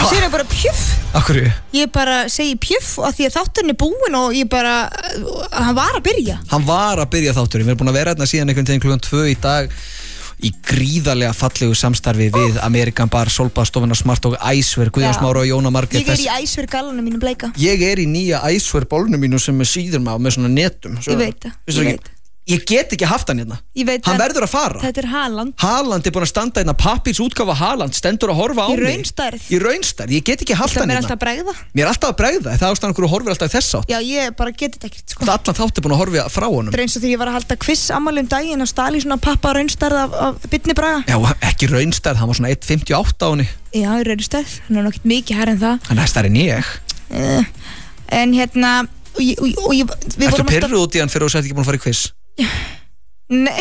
Ég segir bara pjuff. Akkur Ég bara segi pjuff og því að þátturinn búinn og ég bara, hann var að byrja. Þátturinn, við erum búin að vera hérna síðan einhvern veginn klukkan 2 í dag í gríðarlega fallegu samstarfi við American Bar, Sólbaðsstofuna Smart og Icewear, Guðjón Smára og Jóna Margrét. Ég í Icewear gallanum mínum bleika. Ég í nýja Icewear bólnum mínu sem er síður með svona netum. Ég veit það. Ég get ekki haft hann hérna. Hann verður að fara. Þetta Haaland. Haaland búin að standa hérna, pappírsútgáfa Haaland stendur að horfa á mig. Í raunstærð. Ég get ekki haft hann hérna. Mér er alltaf að bregða. Það ástæðan hverju horfir alltaf þess átt. Já, ég bara get þetta ekkert, sko. Allan þátt búin að horfa frá honum. Það eins og þegar ég var að halda quiz ammælum daginn og stali svona pappa raunstærð af Birni Braga. Já, ekki raunstærð, hann var svona 1,58 á henni. Já, raunstærð. Hann er nokkið mikið hærri en það. Hann er stærri en ég. En hérna Ertu pirruð út í hann fyrir að þú sért ekki búin að fara í quiz? Nei.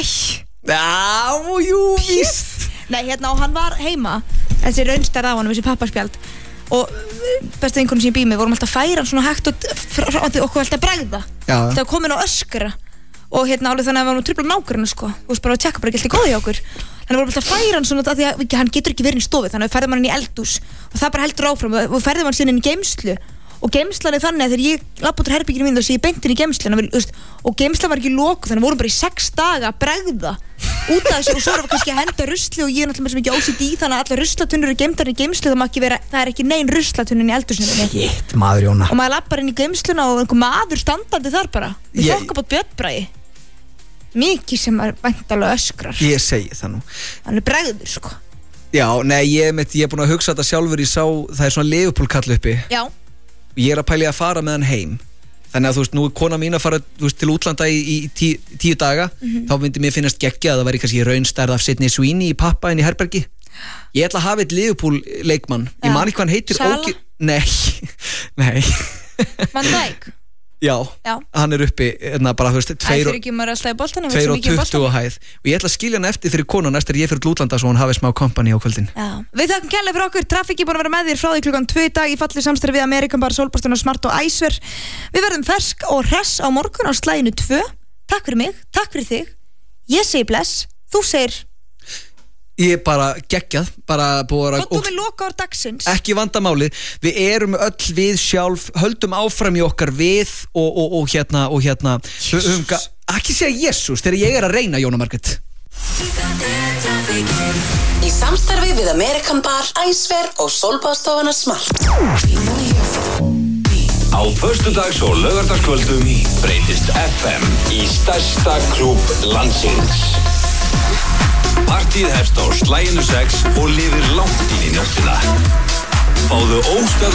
Víst. Nei, hérna og hann var heima. Þessi raunstærð á hann, þessi pappaspjald. Og bestu vinkonum sem ég býð með vorum alltaf að færa hann svona hægt og okkur alltaf bregða. Það var komin á öskra. Og hérna alveg þannig að við varum trufla nágrunna, sko. Þú veist bara að tjekka bara ekki alltaf góð í okkur. Þannig vorum alltaf að færa hann svona að því að hann getur ekki verið í stofu. Þannig að við færðum hann inn í eldhús og það bara heldur áfram og færðum hann síðan inn í geymslu. Og geymslan er þannig að þegar ég lappa út úr herberginu mínu þá sé ég beint inn í geymsluna og geymslan var ekki lokuð, þannig að við vorum bara í 6 daga að bregða út af þessu og svo erum við kannski að henda rusli og ég er náttúrulega með svo mikið OCD þannig að allar ruslatunnur eru geymdar í geymslu, það er ekki nein ruslatunnin í eldhúsinu. Shit, maður Jóna. Og maður lappar inn í geymsluna og einhver maður standandi þar bara við þokkabót Björnbragi mikið sem er væntanlega öskrar. Ég segi það nú. Hann er bregður, sko. Já, nei, ég er búin að hugsa þetta sjálfur, það er svona Liverpool kall uppi. Já. Ég er að pæli að fara með hann heim. Þannig að þú veist, nú er kona mín að fara til útlanda í 10 daga. Þá myndi mér finnast geggja að það væri kannski raunstærð af Sydney Sweeney í pappa inn í herbergi. Ég ætla að hafa eitt Liverpool leikmann. Ég man ekki hvað hann heitir. Sala? Nei. Van Dijk? Já, hann er uppi bara, þú veist, 2,20 á hæð. Og ég ætla að skilja hann eftir fyrir konan næst ég fyrir til útlanda svo hann hafi smá kompani á kvöldin. Við þakkum kærlega fyrir okkur. Traffic búin að vera með þér frá því klukkan 2 í dag í falli samstarfi við American Bar, Sólbaðsstofuna Smart og Icewear. Við verðum fersk og hress á morgun á slaginu 2. Takk fyrir mig, takk fyrir þig. Ég segi bless, þú segir Ég bara geggjað, bara búið að... Hvað þú við loka ár dagsins? Ekki vandamáli, við erum öll við sjálf, höldum áfram í okkar við og hérna, ekki segja Jesus þegar ég er að reyna, Jóna Margrét. Í samstarfi við American Bar, Icewear og Sólbaðsstofuna Smart. Á föstudags- og laugardagskvöldum breytist FM í stærsta klúbb landsins. Partíð hefst á slaginu 6 og lifir langt inn í nóttina. Fáðu óstöðvandi